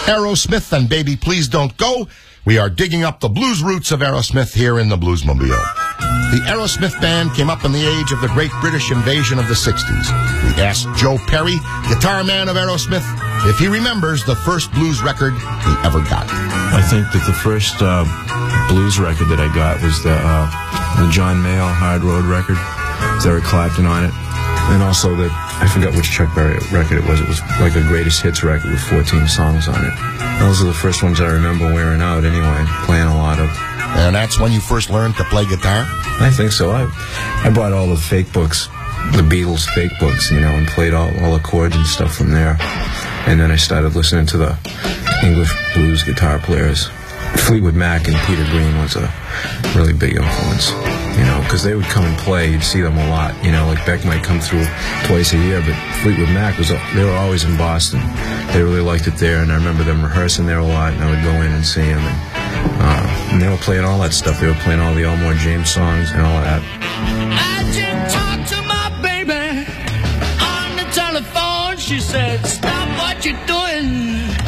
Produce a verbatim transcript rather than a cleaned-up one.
Aerosmith and Baby Please Don't Go. We are digging up the blues roots of Aerosmith here in the Bluesmobile. The Aerosmith band came up in the age of the Great British Invasion of the sixties. We asked Joe Perry, guitar man of Aerosmith, if he remembers the first blues record he ever got. I think that the first uh, blues record that I got was the, uh, the John Mayall Hard Road record. With Eric Clapton on it. And also the, I forgot which Chuck Berry record it was. It was like a greatest hits record with fourteen songs on it. Those are the first ones I remember wearing out anyway, playing a lot of. And that's when you first learned to play guitar? I think so. I I bought all the fake books, the Beatles fake books, you know, and played all, all the chords and stuff from there. And then I started listening to the English blues guitar players. Fleetwood Mac and Peter Green was a really big influence, you know, because they would come and play. You'd see them a lot, you know, like Beck might come through twice a year, but Fleetwood Mac, was they were always in Boston. They really liked it there, and I remember them rehearsing there a lot, and I would go in and see them, and, uh, and they were playing all that stuff. They were playing all the Elmore James songs and all of that. I just talked to my baby on the telephone. She said, stop what you're doing.